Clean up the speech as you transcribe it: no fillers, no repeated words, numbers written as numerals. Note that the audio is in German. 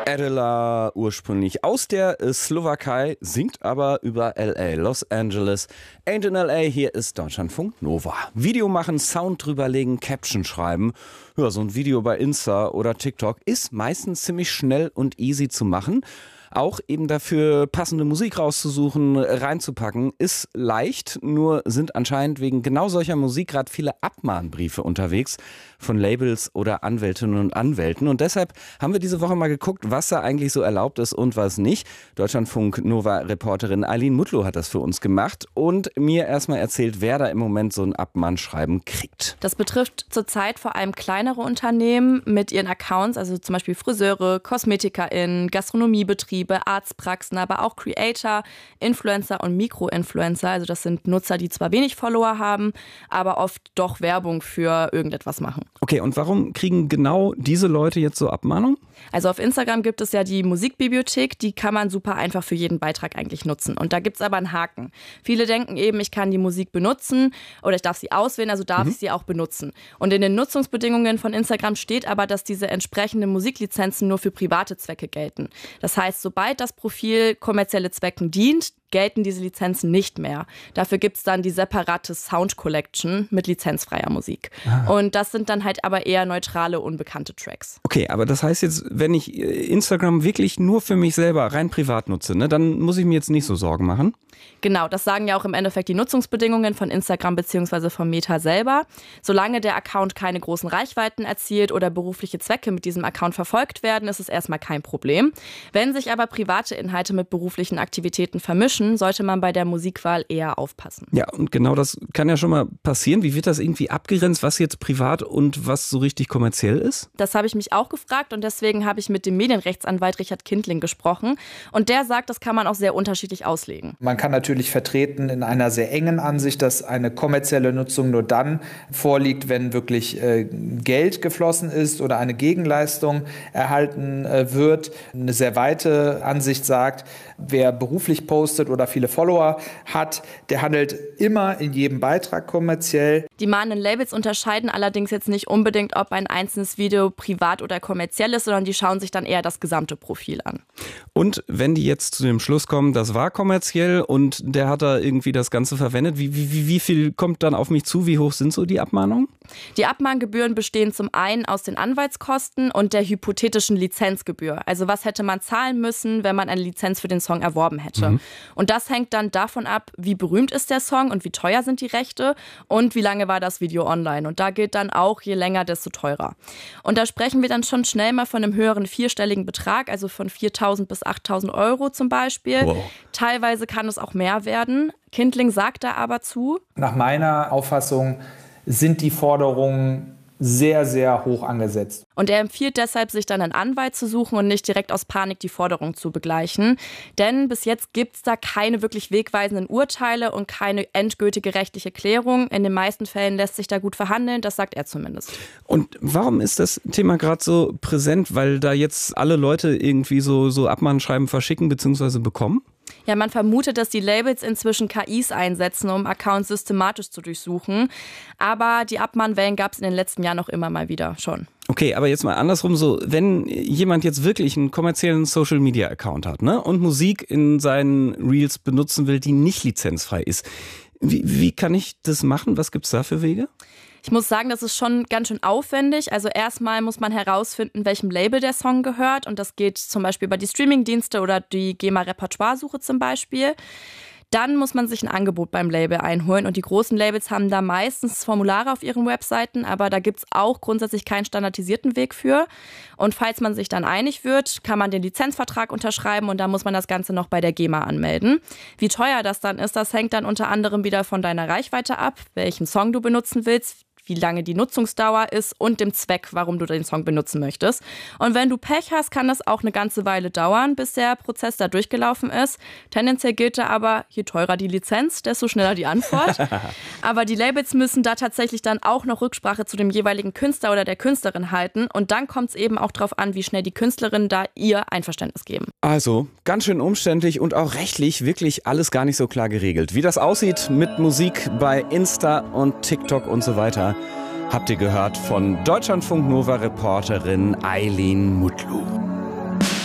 Adela, ursprünglich aus der Slowakei, singt aber über L.A., Los Angeles. Ain't in L.A., hier ist Deutschlandfunk Nova. Video machen, Sound drüberlegen, Caption schreiben. Ja, so ein Video bei Insta oder TikTok ist meistens ziemlich schnell und easy zu machen. Auch eben dafür passende Musik rauszusuchen, reinzupacken, ist leicht. Nur sind anscheinend wegen genau solcher Musik gerade viele Abmahnbriefe unterwegs von Labels oder Anwältinnen und Anwälten. Und deshalb haben wir diese Woche mal geguckt, was da eigentlich so erlaubt ist und was nicht. Deutschlandfunk-Nova-Reporterin Eileen Mutlu hat das für uns gemacht und mir erstmal erzählt, wer da im Moment so ein Abmahnschreiben kriegt. Das betrifft zurzeit vor allem kleinere Unternehmen mit ihren Accounts, also zum Beispiel Friseure, KosmetikerInnen, Gastronomiebetriebe, Arztpraxen, aber auch Creator, Influencer und Mikroinfluencer. Also das sind Nutzer, die zwar wenig Follower haben, aber oft doch Werbung für irgendetwas machen. Okay, und warum kriegen genau diese Leute jetzt so Abmahnung? Also auf Instagram gibt es ja die Musikbibliothek, die kann man super einfach für jeden Beitrag eigentlich nutzen. Und da gibt es aber einen Haken. Viele denken eben, ich kann die Musik benutzen oder ich darf sie auswählen, also darf ich sie auch benutzen. Und in den Nutzungsbedingungen von Instagram steht aber, dass diese entsprechenden Musiklizenzen nur für private Zwecke gelten. Das heißt, sobald das Profil kommerzielle Zwecken dient, gelten diese Lizenzen nicht mehr. Dafür gibt es dann die separate Sound Collection mit lizenzfreier Musik. Und das sind dann halt aber eher neutrale, unbekannte Tracks. Okay, aber das heißt jetzt, wenn ich Instagram wirklich nur für mich selber rein privat nutze, ne, dann muss ich mir jetzt nicht so Sorgen machen? Genau, das sagen ja auch im Endeffekt die Nutzungsbedingungen von Instagram bzw. von Meta selber. Solange der Account keine großen Reichweiten erzielt oder berufliche Zwecke mit diesem Account verfolgt werden, ist es erstmal kein Problem. Wenn sich aber private Inhalte mit beruflichen Aktivitäten vermischen, sollte man bei der Musikwahl eher aufpassen. Ja, und genau das kann ja schon mal passieren. Wie wird das irgendwie abgegrenzt, was jetzt privat und was so richtig kommerziell ist? Das habe ich mich auch gefragt und deswegen habe ich mit dem Medienrechtsanwalt Richard Kindling gesprochen. Und der sagt, das kann man auch sehr unterschiedlich auslegen. Man kann natürlich vertreten in einer sehr engen Ansicht, dass eine kommerzielle Nutzung nur dann vorliegt, wenn wirklich Geld geflossen ist oder eine Gegenleistung erhalten wird. Eine sehr weite Ansicht sagt, wer beruflich postet oder viele Follower hat, der handelt immer in jedem Beitrag kommerziell. Die mahnenden Labels unterscheiden allerdings jetzt nicht unbedingt, ob ein einzelnes Video privat oder kommerziell ist, sondern die schauen sich dann eher das gesamte Profil an. Und wenn die jetzt zu dem Schluss kommen, das war kommerziell und der hat da irgendwie das Ganze verwendet, wie viel kommt dann auf mich zu? Wie hoch sind so die Abmahnungen? Die Abmahngebühren bestehen zum einen aus den Anwaltskosten und der hypothetischen Lizenzgebühr. Also was hätte man zahlen müssen, wenn man eine Lizenz für den Song erworben hätte. Und das hängt dann davon ab, wie berühmt ist der Song und wie teuer sind die Rechte und wie lange war das Video online. Und da gilt dann auch, je länger, desto teurer. Und da sprechen wir dann schon schnell mal von einem höheren vierstelligen Betrag, also von 4.000 bis 8.000 Euro zum Beispiel. Wow. Teilweise kann es auch mehr werden. Kindling sagt da aber zu: Nach meiner Auffassung sind die Forderungen sehr, sehr hoch angesetzt. Und er empfiehlt deshalb, sich dann einen Anwalt zu suchen und nicht direkt aus Panik die Forderung zu begleichen. Denn bis jetzt gibt es da keine wirklich wegweisenden Urteile und keine endgültige rechtliche Klärung. In den meisten Fällen lässt sich da gut verhandeln, das sagt er zumindest. Und warum ist das Thema gerade so präsent? Weil da jetzt alle Leute irgendwie so Abmahnschreiben verschicken bzw. bekommen? Ja, man vermutet, dass die Labels inzwischen KIs einsetzen, um Accounts systematisch zu durchsuchen. Aber die Abmahnwellen gab es in den letzten Jahren noch immer mal wieder schon. Okay, aber jetzt mal andersrum so, wenn jemand jetzt wirklich einen kommerziellen Social-Media-Account hat, ne, und Musik in seinen Reels benutzen will, die nicht lizenzfrei ist, wie kann ich das machen? Was gibt's da für Wege? Ich muss sagen, das ist schon ganz schön aufwendig. Also erstmal muss man herausfinden, welchem Label der Song gehört. Und das geht zum Beispiel über die Streamingdienste oder die GEMA-Repertoire-Suche zum Beispiel. Dann muss man sich ein Angebot beim Label einholen. Und die großen Labels haben da meistens Formulare auf ihren Webseiten. Aber da gibt es auch grundsätzlich keinen standardisierten Weg für. Und falls man sich dann einig wird, kann man den Lizenzvertrag unterschreiben. Und dann muss man das Ganze noch bei der GEMA anmelden. Wie teuer das dann ist, das hängt dann unter anderem wieder von deiner Reichweite ab, welchen Song du benutzen willst, wie lange die Nutzungsdauer ist und dem Zweck, warum du den Song benutzen möchtest. Und wenn du Pech hast, kann das auch eine ganze Weile dauern, bis der Prozess da durchgelaufen ist. Tendenziell gilt da aber, je teurer die Lizenz, desto schneller die Antwort. Aber die Labels müssen da tatsächlich dann auch noch Rücksprache zu dem jeweiligen Künstler oder der Künstlerin halten. Und dann kommt es eben auch darauf an, wie schnell die Künstlerinnen da ihr Einverständnis geben. Also, ganz schön umständlich und auch rechtlich wirklich alles gar nicht so klar geregelt. Wie das aussieht mit Musik bei Insta und TikTok und so weiter, habt ihr gehört von Deutschlandfunk Nova Reporterin Eileen Mutlu.